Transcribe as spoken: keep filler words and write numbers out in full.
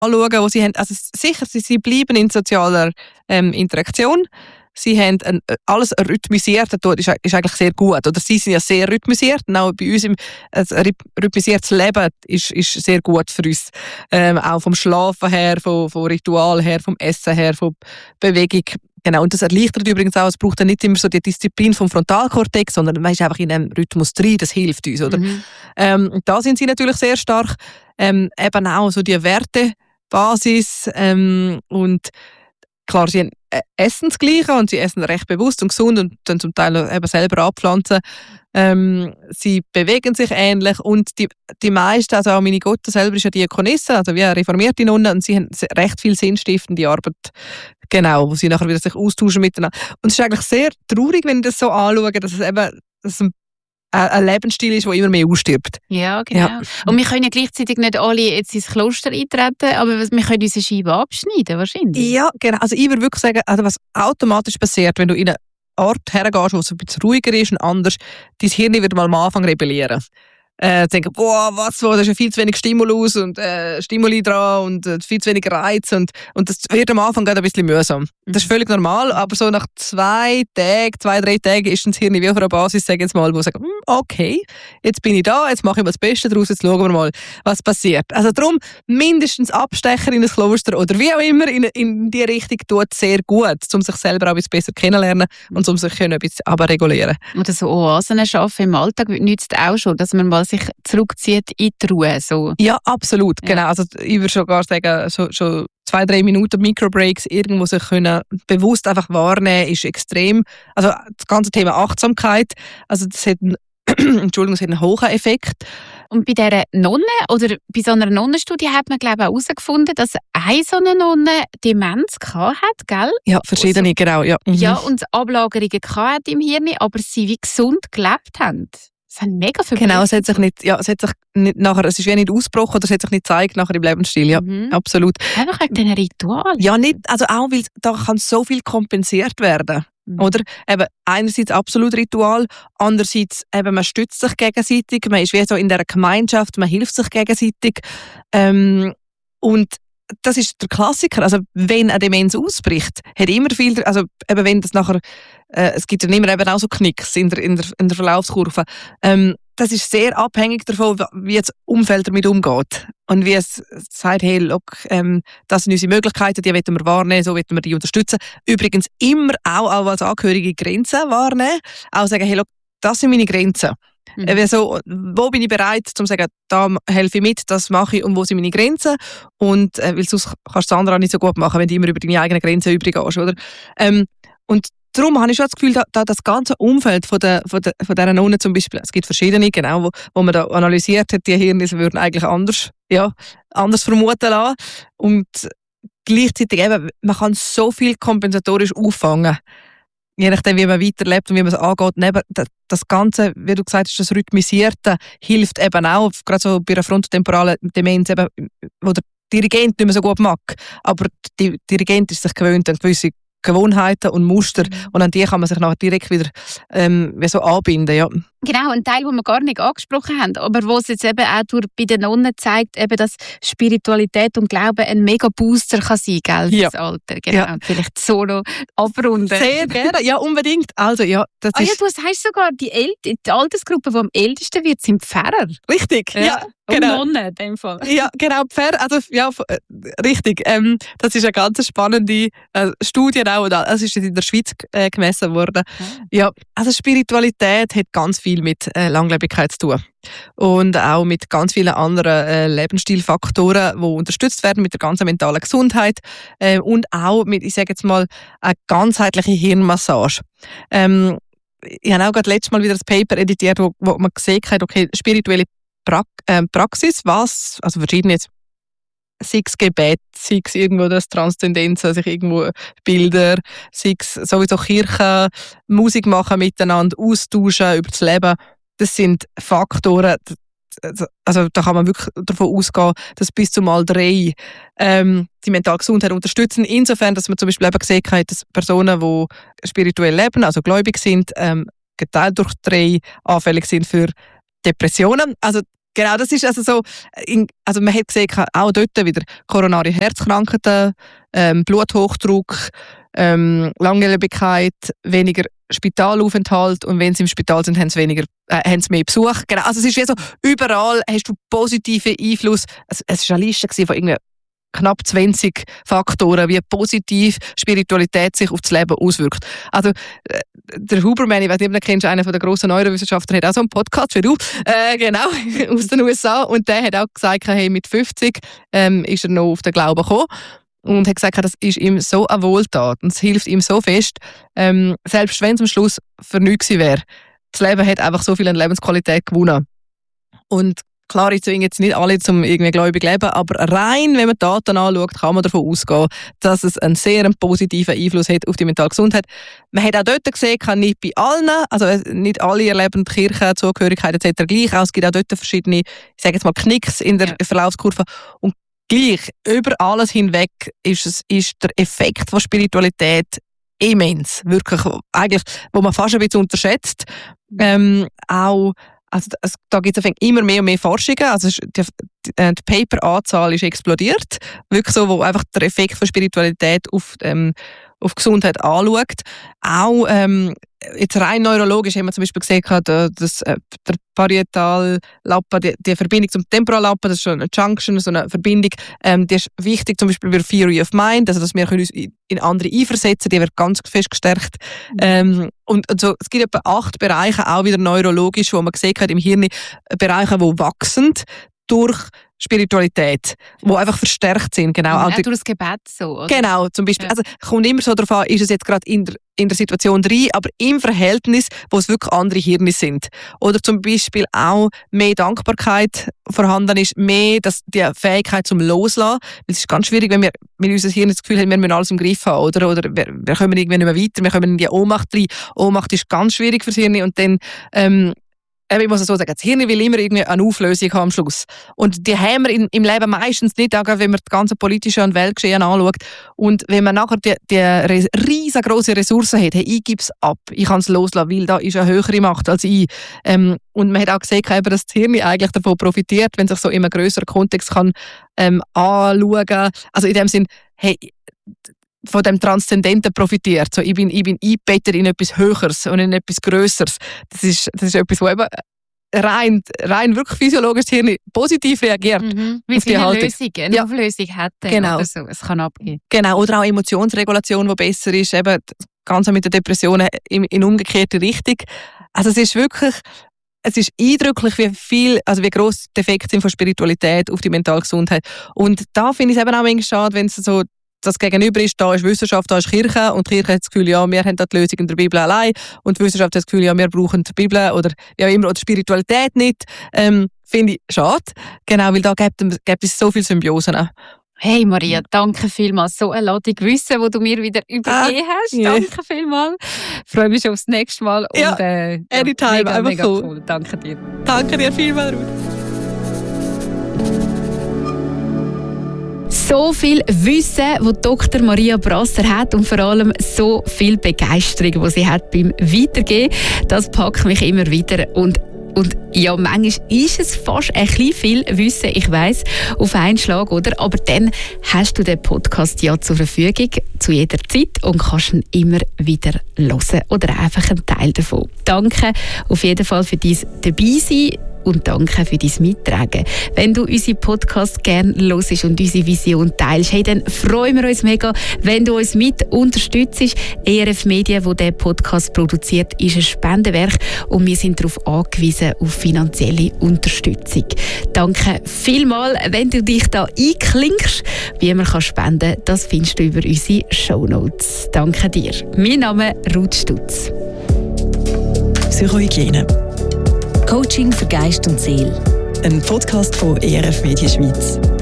anschauen, wo sie haben. Also sicher, sie, sie bleiben in sozialer ähm, Interaktion. Sie haben ein, alles rhythmisiert, das ist, ist eigentlich sehr gut. Oder sie sind ja sehr rhythmisiert. Und auch bei uns im ein rhythmisiertes Leben ist, ist sehr gut für uns. Ähm, auch vom Schlafen her, vom, vom Ritual her, vom Essen her, von Bewegung. Genau, und das erleichtert übrigens auch, es braucht dann nicht immer so die Disziplin vom Frontalkortex, sondern man ist einfach in einem Rhythmus drin, das hilft uns, oder? Mhm. Ähm, da sind sie natürlich sehr stark, ähm, eben auch so die Wertebasis ähm, und klar, sie essen das Gleiche und sie essen recht bewusst und gesund und dann zum Teil eben selber abpflanzen. Ähm, sie bewegen sich ähnlich und die, die meisten, also auch meine Gotte selber ist ja Diakonisse, also wie eine reformierte Nonne, und sie haben recht viel sinnstiftende Arbeit, genau, wo sie nachher wieder sich austauschen miteinander. Und es ist eigentlich sehr traurig, wenn ich das so anschaue, dass es eben dass es ein ein Lebensstil ist, der immer mehr ausstirbt. Ja, genau. Ja. Und wir können ja gleichzeitig nicht alle jetzt ins Kloster eintreten, aber wir können unsere Scheibe abschneiden, wahrscheinlich. Ja, genau. Also ich würde wirklich sagen, also was automatisch passiert, wenn du in einen Ort hergehst, wo es ein bisschen ruhiger ist und anders, dein Hirn wird mal am Anfang rebellieren. Äh, denken, boah, was, wo, da ist ja viel zu wenig Stimulus und äh, Stimuli dran und äh, viel zu wenig Reiz und, und das wird am Anfang gerade ein bisschen mühsam. Das ist völlig normal, aber so nach zwei Tagen, zwei, drei Tagen ist das Hirn wie auf einer Basis, sage ich jetzt mal, wo sagt, okay, jetzt bin ich da, jetzt mache ich mal das Beste daraus, jetzt schauen wir mal, was passiert. Also darum, mindestens Abstecher in ein Kloster oder wie auch immer in, in die Richtung tut sehr gut, um sich selber auch ein bisschen besser kennenlernen und um sich ein bisschen abregulieren. Oder so Oasen schaffen im Alltag nützt auch schon, dass man mal sich zurückzieht in die Ruhe. So. Ja, absolut. Ja. Genau. Also ich würde sogar sagen, so, schon zwei, drei Minuten Microbreaks irgendwo sich können bewusst einfach wahrnehmen, ist extrem. Also das ganze Thema Achtsamkeit, also das hat einen, Entschuldigung, das hat einen hohen Effekt. Und bei dieser Nonne oder bei so einer Nonnenstudie hat man, glaube ich, auch herausgefunden, dass eine so eine Nonne Demenz hatte, gell? Ja, verschiedene, also, genau. Ja, mhm. ja, und Ablagerungen hatte im Hirn, aber sie wie gesund gelebt haben. Das haben mega viel Genau, es hat sich nicht, ja, es hat sich nicht nachher, es ist wie nicht ausgebrochen oder es hat sich nicht gezeigt nachher im Lebensstil, ja, mhm. absolut. Einfach wegen diesen Ritual. Ja, nicht, also auch, weil da kann so viel kompensiert werden, mhm. oder? Eben, einerseits absolut Ritual, andererseits eben, man stützt sich gegenseitig, man ist wie so in dieser Gemeinschaft, man hilft sich gegenseitig, ähm, und das ist der Klassiker. Also wenn eine Demenz ausbricht, hat immer viel, also eben wenn das nachher, äh, es gibt dann immer eben auch so Knicks in der, in der, in der Verlaufskurve. Ähm, das ist sehr abhängig davon, wie das Umfeld damit umgeht. Und wie es sagt, hey, look, ähm, das sind unsere Möglichkeiten, die wollen wir wahrnehmen, so wollen wir die unterstützen. Übrigens immer auch, auch als Angehörige Grenzen wahrnehmen. Auch sagen, hey, look, das sind meine Grenzen. Mhm. Also, wo bin ich bereit, zu sagen, da helfe ich mit, das mache ich und wo sind meine Grenzen? Und äh, weil sonst kannst du das andere auch nicht so gut machen, wenn du immer über deine eigenen Grenzen übrig gehst, oder? Ähm, und darum habe ich schon das Gefühl, da, da das ganze Umfeld von, der, von, der, von dieser Nonne zum Beispiel, es gibt verschiedene, genau, wo, wo man da analysiert hat, die Hirne würden eigentlich anders, ja, anders vermuten lassen. Und gleichzeitig eben, man kann so viel kompensatorisch auffangen. Je nachdem, wie man weiterlebt und wie man es angeht. Neben das Ganze, wie du gesagt hast, das Rhythmisierte hilft eben auch, gerade so bei einer frontotemporalen Demenz, eben, wo der Dirigent nicht mehr so gut mag. Aber der Dirigent ist sich gewöhnt an gewisse Gewohnheiten und Muster, mhm. und an die kann man sich nachher direkt wieder ähm, wie so anbinden. Ja. Genau, ein Teil, den wir gar nicht angesprochen haben, aber wo es jetzt eben auch durch, bei den Nonnen zeigt, eben, dass Spiritualität und Glauben ein mega Booster kann sein, gell, ja. fürs Alter. Genau, ja. Vielleicht so noch abrunden. Sehr gerne, ja, unbedingt. Also, ja, das ah, ist... ja, du sagst sogar, die, El- die Altersgruppe, die am ältesten wird, sind Pfarrer. Richtig, ja. ja. Genau. Und Nonnen, in dem Fall. Ja, genau, Pfarrer, also, ja, äh, richtig. Ähm, das ist eine ganz spannende äh, Studie auch, das ist in der Schweiz äh, gemessen worden. Mhm. Ja, also Spiritualität hat ganz viel mit äh, Langlebigkeit zu tun. Und auch mit ganz vielen anderen äh, Lebensstilfaktoren, die unterstützt werden mit der ganzen mentalen Gesundheit äh, und auch mit, ich sage jetzt mal, eine ganzheitliche Hirnmassage. Ähm, ich habe auch gerade letztes Mal wieder ein Paper editiert, wo, wo man gesehen hat, okay, spirituelle pra- äh, Praxis, was, also verschiedene jetzt, sei es Gebet, sei es irgendwo das Transzendenz, also irgendwo Bilder, sei es sowieso Kirche, Musik machen miteinander, austauschen über das Leben. Das sind Faktoren, also da kann man wirklich davon ausgehen, dass bis zu mal drei ähm, die mentale Gesundheit unterstützen. Insofern, dass man zum Beispiel eben gesehen hat, dass Personen, die spirituell leben, also gläubig sind, ähm, geteilt durch drei anfällig sind für Depressionen. Also Genau, das ist also so, also man hat gesehen, auch dort wieder koronare Herzkrankheiten, ähm, Bluthochdruck, ähm, Langlebigkeit, weniger Spitalaufenthalt und wenn sie im Spital sind, haben sie, weniger, äh, haben sie mehr Besuch. Genau, also es ist wie so, überall hast du positiven Einfluss. Also, es war eine Liste von irgendwie knapp zwanzig Faktoren, wie positiv Spiritualität sich auf das Leben auswirkt. Also äh, der Huberman, ich weiß nicht, ob du kennst, einer der grossen Neurowissenschaftler, hat auch so einen Podcast wie du, äh, genau, aus den U S A, und der hat auch gesagt, hey, mit fünfzig ähm, ist er noch auf den Glauben gekommen und hat gesagt, das ist ihm so eine Wohltat und es hilft ihm so fest, ähm, selbst wenn es am Schluss für nichts gewesen wäre. Das Leben hat einfach so viel an Lebensqualität gewonnen. Und klar, ich zwinge jetzt nicht alle zum irgendwie gläubig leben, aber rein, wenn man die Daten anschaut, kann man davon ausgehen, dass es einen sehr positiven Einfluss hat auf die mentale Gesundheit. Man hat auch dort gesehen, kann nicht bei allen, also nicht alle erleben die Kirche, Zugehörigkeit et cetera gleich. Auch es gibt auch dort verschiedene, ich sage jetzt mal Knicks in der ja. Verlaufskurve. Und gleich, über alles hinweg ist, es, ist der Effekt von Spiritualität immens. Wirklich, eigentlich, wo man fast ein bisschen unterschätzt. Ähm, auch Also es, da gibt es immer mehr und mehr Forschungen. Also die, die, die Paper-Anzahl ist explodiert. Wirklich so, wo einfach der Effekt von Spiritualität auf, ähm, auf Gesundheit anschaut. Auch ähm, jetzt rein neurologisch haben wir zum Beispiel gesehen, dass äh, der Parietal-Lappen, die, die Verbindung zum Temporal-Lappen, das ist schon eine Junction, so eine Verbindung, ähm, die ist wichtig zum Beispiel für Theory of Mind, also dass wir uns in andere einversetzen, die wird ganz fest gestärkt. Mhm. Ähm, und also, es gibt etwa acht Bereiche, auch wieder neurologisch, wo man gesehen hat im Hirn, Bereiche, die wachsen durch Spiritualität, die einfach verstärkt sind. Genau, auch durch das Gebet so, oder? Genau, zum Beispiel. Ja. Also kommt immer so darauf an, ist es jetzt gerade in der, in der Situation drin, aber im Verhältnis, wo es wirklich andere Hirne sind. Oder zum Beispiel auch mehr Dankbarkeit vorhanden ist, mehr das, die Fähigkeit zum Loslassen. Weil es ist ganz schwierig, wenn wir mit unserem Hirn das Gefühl haben, wir müssen alles im Griff haben, oder? Oder wir, wir kommen irgendwie nicht mehr weiter, wir kommen in die Ohnmacht rein. Ohnmacht ist ganz schwierig fürs Hirn und dann ähm, ich muss es so sagen, das Hirn will immer irgendwie eine Auflösung haben am Schluss. Und die haben wir in, im Leben meistens nicht, auch wenn man das ganze politische und Weltgeschehen anschaut. Und wenn man nachher die, die riesengroße Ressourcen hat, hey, ich gebe es ab, ich kann es loslassen, weil da ist eine höhere Macht als ich. Ähm, und man hat auch gesehen, dass das Hirn eigentlich davon profitiert, wenn es sich so in einem grösseren Kontext kann, ähm, anschauen. Also in dem Sinn, hey, von dem Transzendenten profitiert. So, ich bin, ich bin eingebettet in etwas Höheres und in etwas Grösseres. Das ist, das ist etwas, wo eben rein, rein wirklich physiologisch das Hirn positiv reagiert. Mhm. Wie viele Lösungen, eine ja. Auflösung hat genau. oder so. Es kann abgehen. Genau, oder auch Emotionsregulation, die besser ist. Eben ganz mit den Depressionen in, in umgekehrte Richtung. Also es ist wirklich... Es ist eindrücklich, wie viel, also wie gross die Effekte sind von Spiritualität auf die mentale Gesundheit. Und da finde ich es eben auch manchmal schade, wenn es so das Gegenüber ist, da ist Wissenschaft, da ist Kirche und die Kirche hat das Gefühl, ja, wir haben da die Lösung in der Bibel allein und die Wissenschaft hat das Gefühl, ja, wir brauchen die Bibel oder wie auch immer, oder Spiritualität nicht. Ähm, finde ich schade, genau, weil da gibt, gibt es so viele Symbiosen. Hey Maria, danke vielmals. So eine Ladung Wissen, die du mir wieder übergeben ah, hast. Yeah. Danke vielmals. Ich freue mich schon aufs nächste Mal. Und, ja, äh, anytime, mega, einfach mega cool. cool. Danke dir. Danke dir vielmals, Ruth. So viel Wissen, das Doktor Maria Brasser hat und vor allem so viel Begeisterung, die sie hat beim Weitergeben, das packt mich immer wieder. Und Und ja, manchmal ist es fast ein bisschen viel Wissen, ich weiss, auf einen Schlag, oder? Aber dann hast du den Podcast ja zur Verfügung, zu jeder Zeit und kannst ihn immer wieder hören oder einfach einen Teil davon. Danke auf jeden Fall für dein Dabeisein. Und danke für dein Mittragen. Wenn du unseren Podcast gerne hörst und unsere Vision teilst, hey, dann freuen wir uns mega, wenn du uns mit unterstützt. E R F Medien, wo der Podcast produziert, ist ein Spendenwerk und wir sind darauf angewiesen, auf finanzielle Unterstützung. Danke vielmals, wenn du dich da einklinkst, wie man kann spenden kann. Das findest du über unsere Shownotes. Danke dir. Mein Name ist Ruth Stutz. Psychohygiene. Coaching für Geist und Seele. Ein Podcast von E R F Medien Schweiz.